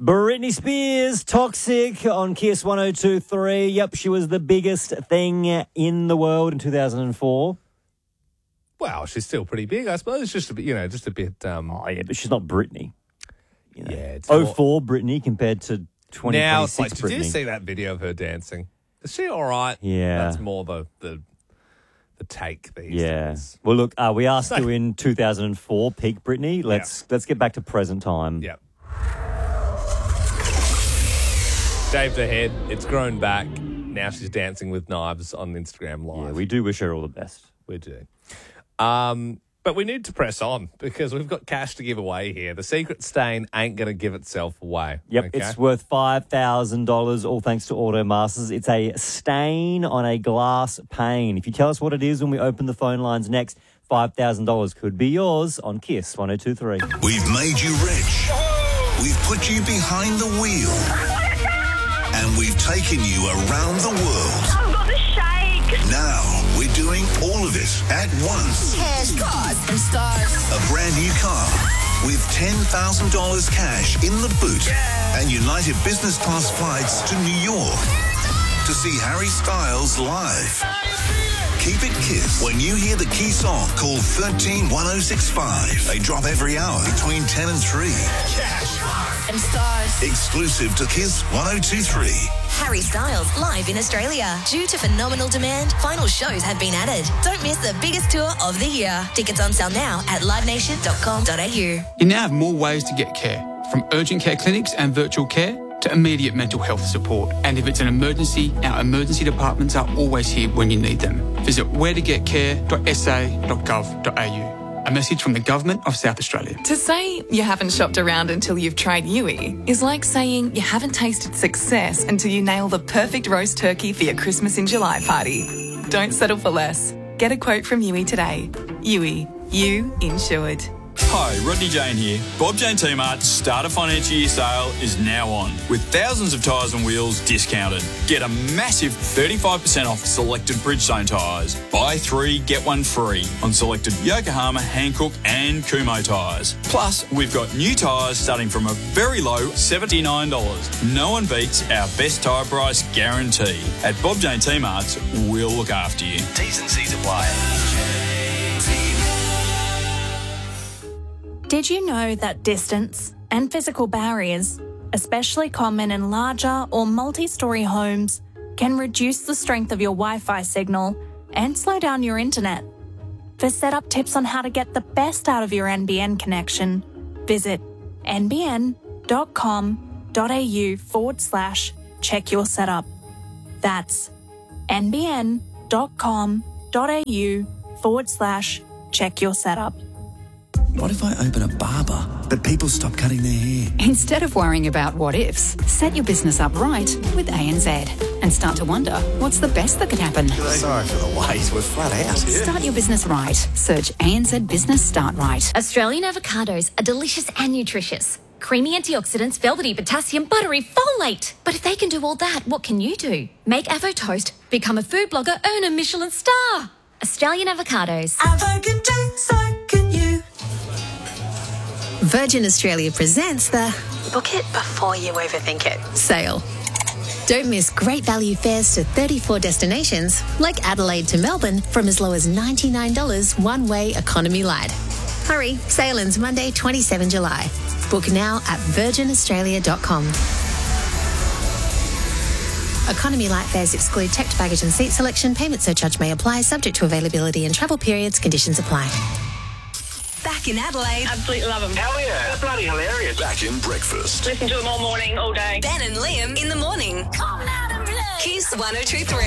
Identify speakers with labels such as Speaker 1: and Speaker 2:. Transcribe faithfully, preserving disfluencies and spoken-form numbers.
Speaker 1: Britney Spears, Toxic on Kiss one oh two point three. Yep, she was the biggest thing in the world in two thousand four.
Speaker 2: Well, she's still pretty big, I suppose. Just a bit, you know, just a bit. Um,
Speaker 1: Oh, yeah, but she's not Britney. You know,
Speaker 2: Yeah, it's
Speaker 1: oh
Speaker 2: more-
Speaker 1: four Britney compared to twenty
Speaker 2: now it's
Speaker 1: twenty-six
Speaker 2: like, did
Speaker 1: Britney.
Speaker 2: you see that video of her dancing? Is she all right?
Speaker 1: Yeah.
Speaker 2: That's more the the, the take these
Speaker 1: Yeah.
Speaker 2: days.
Speaker 1: Well, look, uh, we are still in two thousand four, peak Britney. Let's let's get back to present time.
Speaker 2: Yep. Shaved her head. It's grown back. Now she's dancing with knives on Instagram Live.
Speaker 1: Yeah, we do wish her all the best.
Speaker 2: We do. Um, but we need to press on because we've got cash to give away here. The secret stain ain't going to give itself away.
Speaker 1: Yep,
Speaker 2: okay?
Speaker 1: it's worth five thousand dollars, all thanks to Automasters. It's a stain on a glass pane. If you tell us what it is when we open the phone lines next, five thousand dollars could be yours on Kiss one oh two point three.
Speaker 3: We've made you rich. We've put you behind the wheel. And we've taken you around the world.
Speaker 4: I've got the shake.
Speaker 3: Now we're doing all of it at once.
Speaker 5: Cash, cars, and stars.
Speaker 3: A brand new car with ten thousand dollars cash in the boot and United Business Class flights to New York to see Harry Styles live. Keep it Kiss. When you hear the key song, call one three one oh six five. They drop every hour between ten and three.
Speaker 5: Cash, cars, and stars.
Speaker 3: Exclusive to Kiss one oh two point three.
Speaker 6: Harry Styles live in Australia. Due to phenomenal demand, final shows have been added. Don't miss the biggest tour of the year. Tickets on sale now at live nation dot com dot a u.
Speaker 7: You now have more ways to get care, from urgent care clinics and virtual care to immediate mental health support. And if it's an emergency, our emergency departments are always here when you need them. Visit where to get care dot s a dot gov dot a u. A message from the Government of South Australia.
Speaker 8: To say you haven't shopped around until you've tried Yui is like saying you haven't tasted success until you nail the perfect roast turkey for your Christmas in July party. Don't settle for less. Get a quote from Yui today. Yui, you insured.
Speaker 9: Hi, Rodney Jane here. Bob Jane T-Mart's Start a Financial Year sale is now on, with thousands of tyres and wheels discounted. Get a massive thirty-five percent off selected Bridgestone tyres. Buy three, get one free on selected Yokohama, Hankook and Kumho tyres. Plus, we've got new tyres starting from a very low seventy-nine dollars. No one beats our best tyre price guarantee. At Bob Jane T-Mart's, we'll look after you.
Speaker 3: T's and C's apply.
Speaker 10: Did you know that distance and physical barriers, especially common in larger or multi-storey homes, can reduce the strength of your Wi-Fi signal and slow down your internet? For setup tips on how to get the best out of your N B N connection, visit n b n dot com dot a u forward slash check your setup. That's n b n dot com dot a u forward slash check your setup.
Speaker 11: What if I open a barber, but people stop cutting their hair?
Speaker 12: Instead of worrying about what ifs, set your business up right with A N Z and start to wonder what's the best that could happen.
Speaker 11: Sorry for the wait, we're flat out.
Speaker 12: Start your business right. Search A N Z Business Start Right.
Speaker 13: Australian avocados are delicious and nutritious. Creamy antioxidants, velvety potassium, buttery folate. But if they can do all that, what can you do? Make Avo Toast, become a food blogger, earn a Michelin star. Australian avocados.
Speaker 6: Avo can do, so can you. Virgin Australia presents the Book It Before You Overthink It sale. Don't miss great value fares to thirty-four destinations, like Adelaide to Melbourne, from as low as ninety-nine dollars one-way economy light. Hurry, sale ends Monday, the twenty-seventh of July. Book now at virgin australia dot com. Economy light fares exclude checked baggage and seat selection. Payment surcharge may apply, subject to availability and travel periods. Conditions apply. Back in Adelaide.
Speaker 4: Absolutely love them.
Speaker 14: Hell yeah. They're bloody hilarious.
Speaker 3: Back in breakfast.
Speaker 4: Listen to them all morning, all day.
Speaker 6: Ben and Liam in the morning. Kiss one oh two point three.